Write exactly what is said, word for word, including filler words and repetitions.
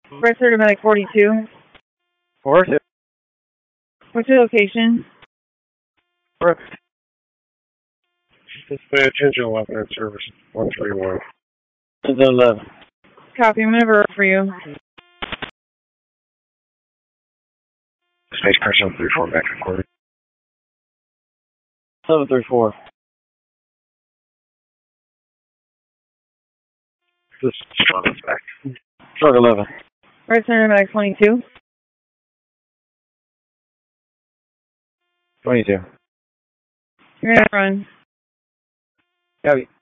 Registered Medic forty-two. Four two. What's your location? Brooks. Display attention, Lieutenant Service one three one. Zone eleven. Copy. I'm going to ver for you. Space Person three four back recording. seven three four. This is Strong is back. Strong eleven. Registered Medic twenty-two. twenty-two. You're going to run. Copy.